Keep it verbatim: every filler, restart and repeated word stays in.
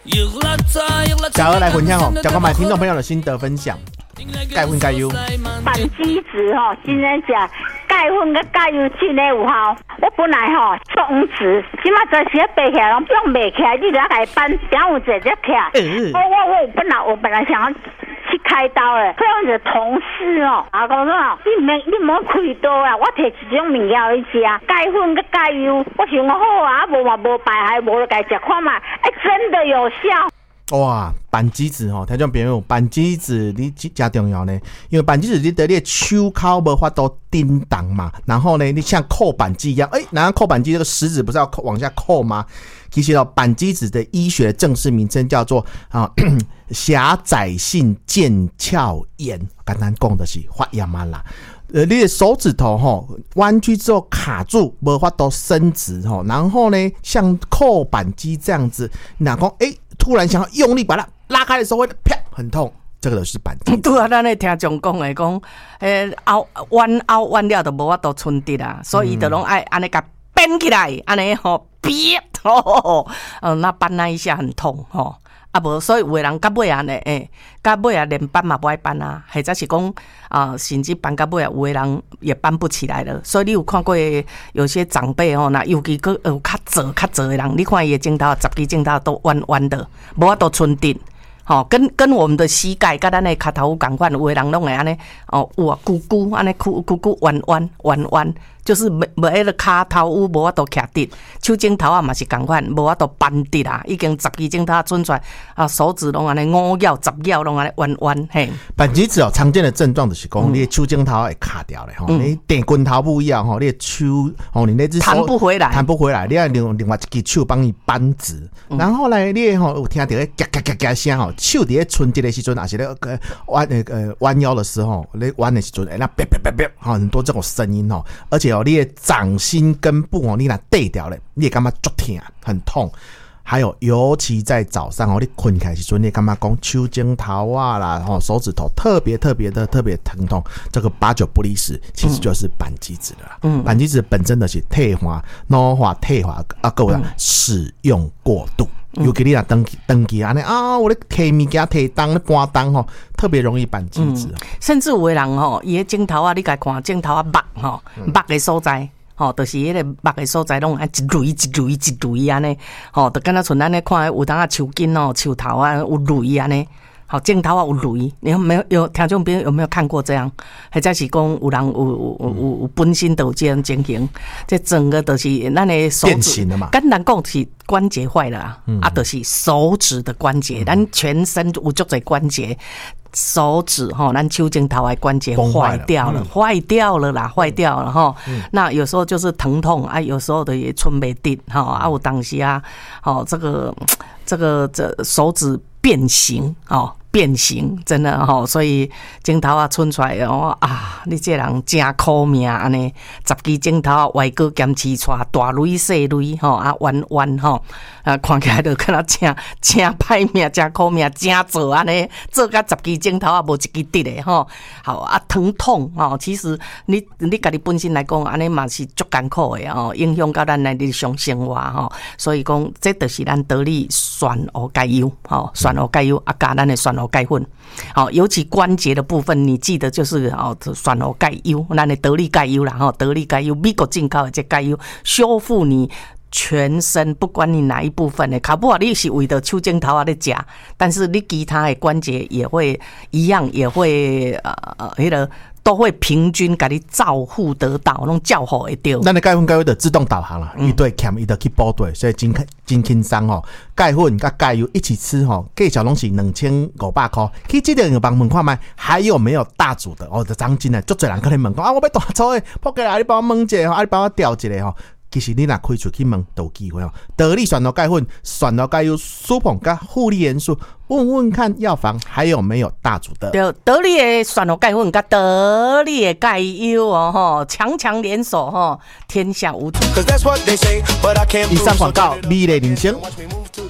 小鹅来分享哦，讲我们听众朋友的心得分享。钙粉钙油， 板机子吼，真正食钙粉跟钙油真的有效。我本来吼做黄子，即马做时爬起来拢用袂起来，你来来搬，等有一只起来。我我我本来我本来想要去开刀诶，所以我的同事哦，阿公说你免你莫开刀啊，我摕一种物件去食，钙粉跟钙油，我想好啊，无嘛无白还无该食看嘛，哎，真的有效。 哇，板机子吼，听众朋友，板机子你真重要呢，因为板机子你得你的手口无法度叮当嘛，然后呢，你像扣板机一样，哎、欸，然后扣板机这个食指不是要扣往下扣吗？其实哦，板机子的医学正式名称叫做啊狭窄性腱鞘炎，简单讲的是发炎嘛啦。呃，你的手指头吼弯曲之后卡住，无法度伸直吼，然后呢，像扣板机这样子，哪讲哎，突然想要用力把它拉开的时候，会啪很痛，这个就是板机。 对啊，咱咧听众讲的讲，诶，凹弯凹弯了都无法度伸直啊，所以就拢爱安尼甲变起来，安尼吼别吼，呃，那扳那一下很痛吼。啊无，所以有的人到尾啊呢，诶，到尾啊连扳嘛不爱扳啊，或者是讲啊、呃，甚至扳到尾啊，有的人也扳不起来了。所以你有看过有些长辈吼，那尤其个有较折较折的人，你看伊的镜头，十支镜头都弯弯的，无法度伸直。吼，跟跟我们的膝盖甲咱的脚头同款，有的人拢会安尼哦，有啊，咕咕安尼咕咕咕弯弯弯弯。就是没没迄个骹头有无法度徛直，手指头啊嘛是同款，无法度扳直啊，已经十支指头伸出来啊，手指拢安尼五角十角拢安尼弯弯嘿。 板机子哦，常见的症状就是讲，你的手指头会卡掉咧吼，你电棍头不一样吼，你的手哦，你那只手弹不回来， 弹不回来，你要用另外一只手帮你扳直，嗯、然后呢，你吼有听到个嘎嘎嘎嘎声吼，手伫咧伸直的时阵，还是咧呃弯呃弯腰的时候，你弯的时阵，哎那啪啪啪啪，哈，很多这种声音哦，而且。你的掌心根部哦，你若对掉了，你也感觉足痛，很痛。还有，尤其在早上哦，你困起来时阵，你感觉讲手指头啊啦，吼手指头特别特别的特别疼痛，这个八九不离十，其实就是板机子的啦。嗯，板机子本身的是退化、老化、退化啊，各位使用过度。尤其你若登登记安尼啊，我咧摕物件摕重咧搬重吼，特别容易板机子、嗯。 甚至有的人吼，伊个镜头啊，你甲看镜头啊目吼，目的所在。吼，就是迄个目的所在，拢按一蕊一蕊一蕊安尼，吼，就敢若像咱咧看有当啊手筋哦、手头啊有蕊安尼，好镜头啊有蕊，你有没有有听众朋友有没有看过这样？或者是讲有人有有有有本身都有这样情形，这整个都是咱的手指，简单讲是关节坏了啊，嗯、啊，就是手指的关节，咱、嗯、全身有足侪关节。手指哈，咱手指头的关节坏掉了，坏掉了啦，坏掉了哈。嗯、那有时候就是疼痛啊，有时候的也寸没定哈啊，有当时啊，哦，这个这个这手指变形哦。变形真的吼，所以指头啊伸出来哦啊，你这人真苦命安尼，十支指头啊歪个兼起出大蕊细蕊吼啊弯弯吼啊，看起来就敢若真真歹命，真苦命，真做安尼做甲十支指头啊无一支直的吼，好啊疼痛吼，其实你你家己本身来讲，安尼嘛是足艰苦的哦，影响到咱的日常生活吼，所以讲这就是咱得力酸蚵钙油吼，酸蚵钙油啊加咱的酸蚵钙粉，好，尤其关节的部分，你记得就是哦，酸蚵钙油，咱的得力钙油啦，哈，得力钙油，美国进口的这钙油，修复你全身，不管你哪一部分的，搞不好你是为了手指头啊在吃，但是你其他的关节也会一样，也会呃呃那个。都会平均给你照护得到，那种照护会到。 咱的钙粉钙油就自动导航了，一对欠一的去补对，所以真真轻松哦。钙粉跟钙油一起吃吼，计小东西两千五百块。可以记得有帮问看卖，还有没有大组的哦？这张金呢，足多人可能问讲啊，我要大组的，扑过来你帮我问一下，啊你帮我调一下吼。其实你若开出去问都有机会哦。得力酸蚵钙粉、酸蚵钙油、苏捧跟护理元素，问问看药房还有没有大组的。 对，得力的酸蚵钙粉跟得力的钙油哦，吼，强强联手吼，天下无敌。 以上广告，美丽人生。